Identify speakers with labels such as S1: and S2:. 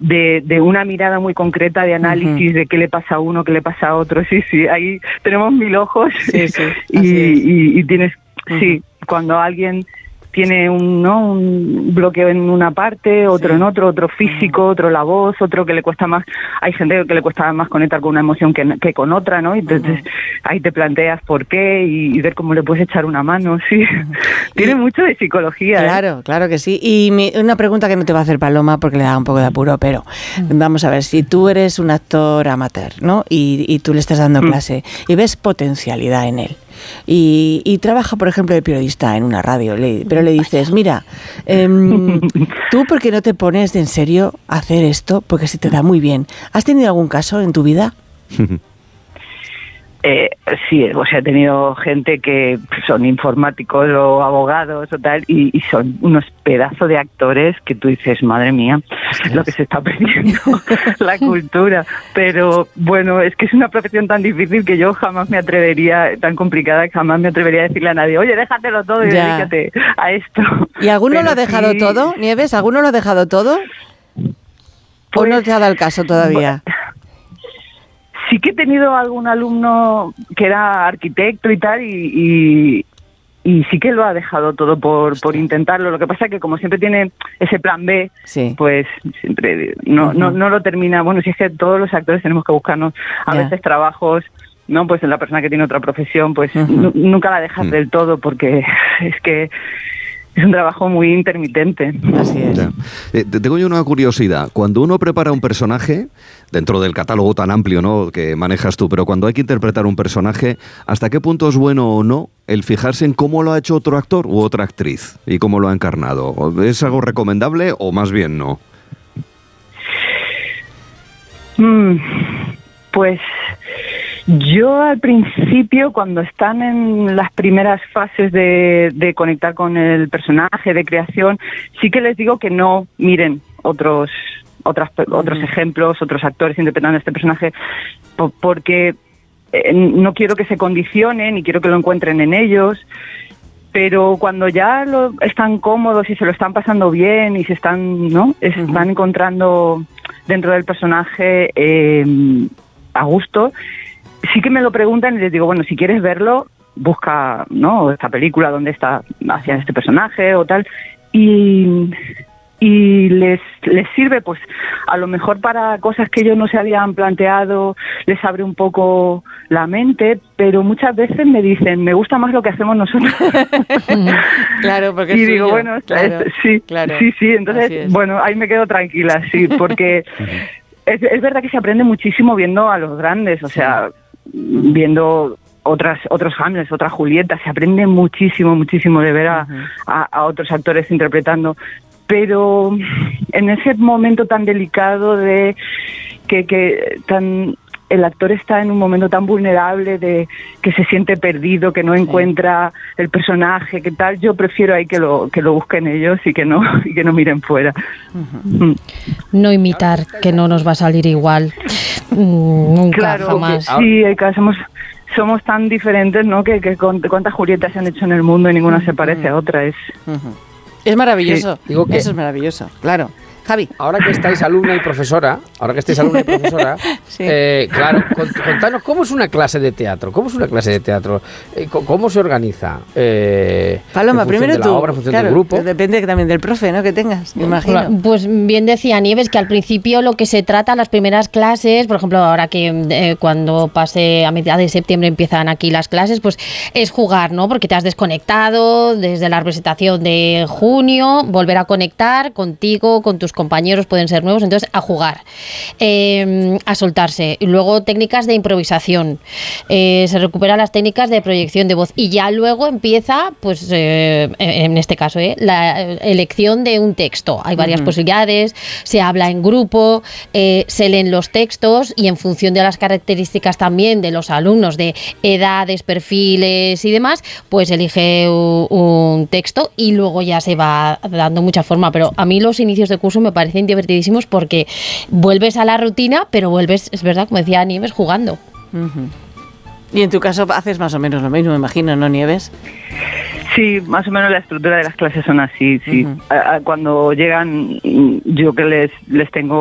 S1: de una mirada muy concreta de análisis de qué le pasa a uno, qué le pasa a otro. Sí, ahí tenemos 1000 ojos y tienes, cuando alguien tiene un bloqueo en una parte, otro en otro físico, otro la voz, otro que le cuesta más. Hay gente que le cuesta más conectar con una emoción que con otra, ¿no? Y entonces ahí te planteas por qué y ver cómo le puedes echar una mano, sí. Tiene mucho de psicología.
S2: Claro que sí. Y una pregunta que no te va a hacer Paloma porque le da un poco de apuro, pero vamos a ver, si tú eres un actor amateur, ¿no? Y tú le estás dando clase y ves potencialidad en él. Y trabaja, por ejemplo, de periodista en una radio, pero le dices, mira, tú ¿por qué no te pones en serio a hacer esto? Porque se te da muy bien. ¿Has tenido algún caso en tu vida?
S1: Sí, o sea, he tenido gente que son informáticos o abogados o tal, y son unos pedazos de actores que tú dices, madre mía, lo que se está perdiendo, la cultura. Pero bueno, es que es una profesión tan difícil que yo jamás me atrevería, tan complicada, que jamás me atrevería a decirle a nadie, oye, déjatelo todo y dedícate a esto.
S2: ¿Y alguno lo ha dejado todo, Nieves? ¿Alguno lo ha dejado todo? ¿O no te ha dado el caso todavía?
S1: Sí que he tenido algún alumno que era arquitecto y tal, y sí que lo ha dejado todo por intentarlo. Lo que pasa es que como siempre tiene ese plan B, pues siempre no lo termina. Bueno, si es que todos los actores tenemos que buscarnos a veces trabajos, ¿no? Pues en la persona que tiene otra profesión, pues nunca la dejas del todo, porque es que es un trabajo muy intermitente.
S2: Así es.
S3: Tengo yo una curiosidad. Cuando uno prepara un personaje, dentro del catálogo tan amplio, ¿no?, que manejas tú, pero cuando hay que interpretar un personaje, ¿hasta qué punto es bueno o no el fijarse en cómo lo ha hecho otro actor u otra actriz y cómo lo ha encarnado? ¿Es algo recomendable o más bien no?
S1: Pues yo al principio, cuando están en las primeras fases de conectar con el personaje, de creación, sí que les digo que no miren otros ejemplos, otros actores interpretando a este personaje, porque no quiero que se condicionen y quiero que lo encuentren en ellos. Pero cuando ya están cómodos y se lo están pasando bien y se están, ¿no?, van encontrando dentro del personaje a gusto, sí que me lo preguntan y les digo, bueno, si quieres verlo, busca, ¿no?, esta película donde hacían este personaje o tal, y les sirve, pues a lo mejor para cosas que ellos no se habían planteado, les abre un poco la mente, pero muchas veces me dicen, me gusta más lo que hacemos nosotros.
S2: Claro, porque
S1: y digo, bueno, claro, sí, entonces, bueno, ahí me quedo tranquila, sí, porque es verdad que se aprende muchísimo viendo a los grandes, o sea, viendo otros Hamlets, otras Julietas, se aprende muchísimo de ver a otros actores interpretando. Pero en ese momento tan delicado de que el actor está en un momento tan vulnerable, de que se siente perdido, que no encuentra el personaje, que tal, yo prefiero ahí que lo busquen ellos y que no miren fuera.
S4: No imitar, que no nos va a salir igual nunca, jamás.
S1: Sí, somos tan diferentes, ¿no? Que cuántas Julietas se han hecho en el mundo y ninguna se parece a otra.
S2: Es maravilloso.
S5: Sí. Digo que
S2: eso es maravilloso, claro. Javi.
S5: Ahora que estáis alumna y profesora, sí. Claro, contanos, ¿cómo es una clase de teatro? ¿Cómo se organiza?
S2: Paloma, primero tú.
S5: Obra, en función del grupo.
S2: Depende también del profe, ¿no?, que tengas, me imagino.
S4: Pues bien decía Nieves que al principio lo que se trata, las primeras clases, por ejemplo, ahora que cuando pase a mitad de septiembre empiezan aquí las clases, pues es jugar, ¿no? Porque te has desconectado desde la representación de junio, volver a conectar contigo, con tus compañeros, pueden ser nuevos, entonces a jugar, a soltarse. Y luego técnicas de improvisación, se recuperan las técnicas de proyección de voz y ya luego empieza, pues en este caso, la elección de un texto. Hay varias posibilidades, se habla en grupo, se leen los textos y en función de las características también de los alumnos, de edades, perfiles y demás, pues elige un texto y luego ya se va dando mucha forma. Pero a mí los inicios de curso me parecen divertidísimos porque vuelves a la rutina, pero vuelves, es verdad, como decía Nieves, jugando.
S2: Y en tu caso haces más o menos lo mismo, me imagino, ¿no, Nieves?
S1: Sí, más o menos la estructura de las clases son así, sí. Cuando llegan, yo que les tengo